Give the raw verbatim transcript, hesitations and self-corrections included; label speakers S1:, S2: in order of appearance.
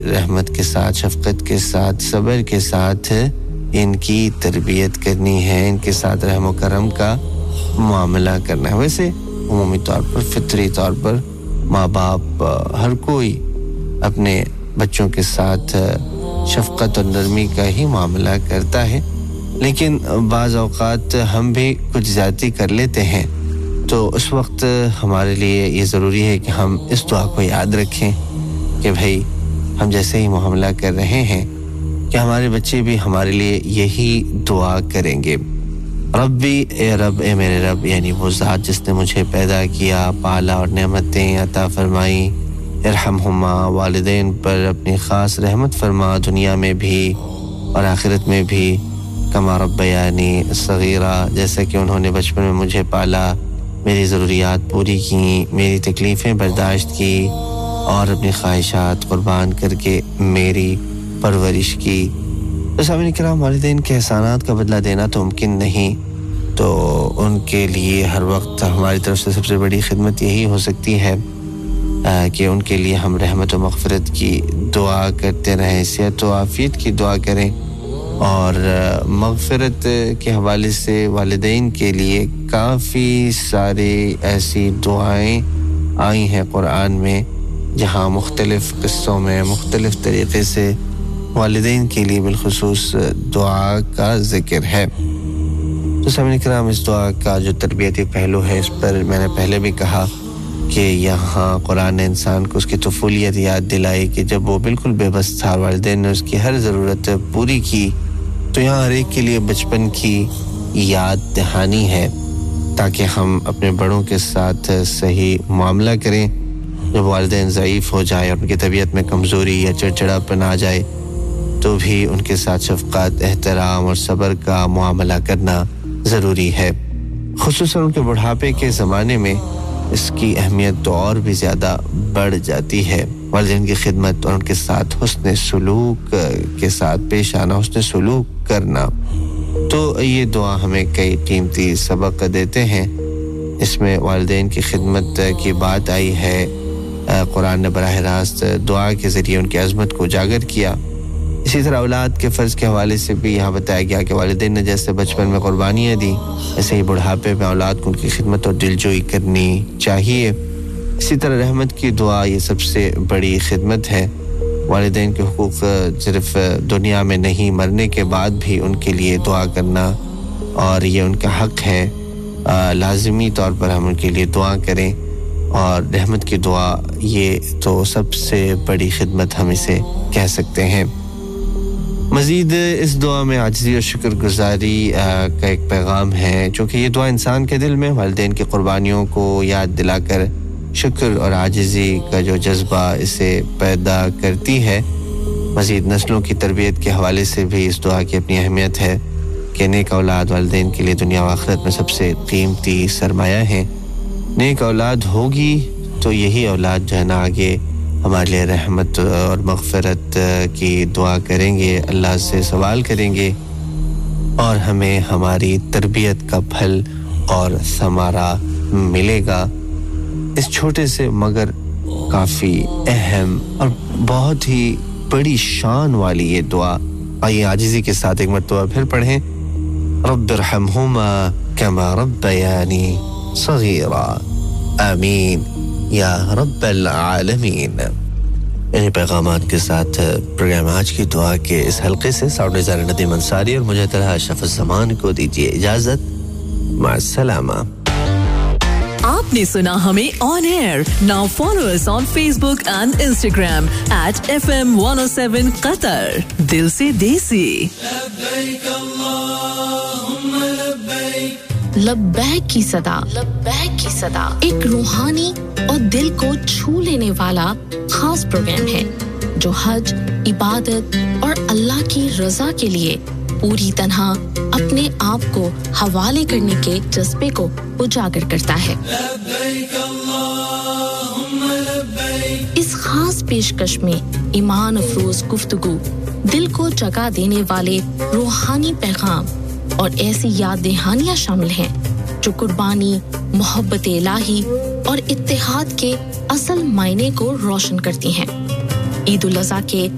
S1: रहमत के साथ, शफकत के साथ, सब्र के साथ इनकी तरबियत करनी है, इनके साथ रहम व करम का मामला करना है। वैसे उमूमी तौर पर, फितरी तौर पर माँ बाप हर कोई अपने बच्चों के साथ शफकत और नरमी का ही मामला करता है, लेकिन बाज़ औक़ात हम भी कुछ ज़्यादती कर लेते हैं, तो उस वक्त हमारे लिए ये ज़रूरी है कि हम इस दुआ को याद रखें कि भाई हम जैसे ही मामला कर रहे हैं कि हमारे बच्चे भी हमारे लिए यही दुआ करेंगे। रब्बी, ए रब, ए मेरे रब, यानी वो ज़ात जिसने मुझे पैदा किया, पाला और नेमतें अता फरमाई, इरहमहुमा, वालिदैन पर अपनी ख़ास रहमत फरमा, दुनिया में भी और आखिरत में भी, कमा रब्बयानी सगीरा, जैसा कि उन्होंने बचपन में मुझे पाला, मेरी ज़रूरियात पूरी की, मेरी तकलीफ़ें बर्दाश्त की और अपनी ख्वाहिशात कुर्बान करके मेरी परवरिश की। तो सामने किराम, वालिदैन के एहसानात का बदला देना तो मुमकिन नहीं, तो उनके लिए हर वक्त हमारी तरफ से सबसे बड़ी खिदमत यही हो सकती है आ, कि उनके लिए हम रहमत व मग़फ़िरत की दुआ करते रहें, सेहत व आफ़ियत की दुआ करें, और मग़फ़िरत के हवाले से वालिदैन के लिए काफ़ी सारी ऐसी दुआएं आई हैं कुरान में, जहाँ मुख्तलिफ़ क़िस्सों में मुख्तलिफ़ तरीक़े से वालिदैन के लिए बिलख़ुसूस दुआ का ज़िक्र है। तो सामने किराम, इस दुआ का जो तरबियती पहलू है, इस पर मैंने पहले भी कहा कि यहाँ कुरान ने इंसान को उसकी तफ़ूलियत याद दिलाई कि जब वो बिल्कुल बेबस था, वालिदैन ने उसकी हर ज़रूरत पूरी की, तो यहाँ हर एक के लिए बचपन की याद दहानी है, ताकि हम अपने बड़ों के साथ सही मामला करें। जब वालिदैन ज़ईफ़ हो जाए और उनकी तबीयत में कमज़ोरी या चिड़चिड़ापन आ जाए, तो भी उनके साथ शफ़क़त, एहतराम और सब्र का मुआमला करना ज़रूरी है। ख़ुसूसन उनके बुढ़ापे के ज़माने में इसकी अहमियत तो और भी ज़्यादा बढ़ जाती है। वालिदैन की खिदमत और उनके साथ हुस्न सलूक के साथ पेश आना, हुस्न सलूक करना, तो ये दुआ हमें कई कीमती सबक देते हैं। इसमें वालिदैन की खिदमत की बात आई है, कुरान ने बराह रास्त दुआ के ज़रिए उनकी अज़मत को उजागर किया। इसी तरह औलाद के फ़र्ज़ के हवाले से भी यहाँ बताया गया कि वालिदैन ने जैसे बचपन में कुर्बानियाँ दी, ऐसे ही बुढ़ापे में औलाद को उनकी खिदमत और दिलजोई करनी चाहिए। इसी तरह रहमत की दुआ ये सबसे बड़ी खिदमत है। वालिदैन के हुकूक सिर्फ दुनिया में नहीं, मरने के बाद भी उनके लिए दुआ करना, और ये उनका हक़ है, लाज़मी तौर पर हम उनके लिए दुआ करें। और रहमत की दुआ ये तो सबसे बड़ी खिदमत हम इसे कह सकते हैं। मज़ीद इस दुआ में आजिज़ी और शुक्रगुज़ारी का एक पैगाम है, चूँकि ये दुआ इंसान के दिल में वालिदैन की कुर्बानियों को याद दिलाकर शुक्र और आजिज़ी का जो जज्बा इसे पैदा करती है। मज़ीद नस्लों की तरबियत के हवाले से भी इस दुआ की अपनी अहमियत है कि नेक औलाद वालिदैन के लिए दुनिया व आखिरत में सबसे कीमती सरमाया है। नेक औलाद होगी तो यही औलाद जो है ना आगे हमारे लिए रहमत और मग़फ़िरत की दुआ करेंगे, अल्लाह से सवाल करेंगे, और हमें हमारी तरबियत का फल और समारा मिलेगा। इस छोटे से मगर काफ़ी अहम और बहुत ही बड़ी शान वाली ये दुआ, आइए आजिज़ी के साथ एक मरतबा फिर पढ़ें। रब्बिरहमहुमा कमा रब्बयानी सगीरा, आमीन या रब्बल आलमीन। इन पैगामात के साथ प्रोग्राम आज की दुआ के इस हल्के से साउंड डिज़ाइनर नदीम अंसारी और मुझे तरह अशरफ ज़मान को दीजिए इजाज़त। माअस्सलामा।
S2: आपने सुना हमें on air. Now follow us on Facebook and Instagram at F M one O seven Qatar. दिल से देसी। लब्बैक अल्लाहुम्मा लब्बैक।
S3: लब्बैक की सदा, लब्बैक की सदा एक रूहानी और दिल को छू लेने वाला खास प्रोग्राम है जो हज, इबादत और अल्लाह की रजा के लिए पूरी तरह अपने आप को हवाले करने के जज्बे को उजागर करता है। लब्बैक अल्लाहुम्मा लब्बैक। इस खास पेशकश में ईमान अफरोज गुफ्तगू, दिल को जगा देने वाले रूहानी पैगाम और ऐसी याद दहानियां शामिल हैं जो कुर्बानी, मोहब्बत इलाही और इत्तेहाद के असल मायने को रोशन करती हैं। ईद उल अज़हा के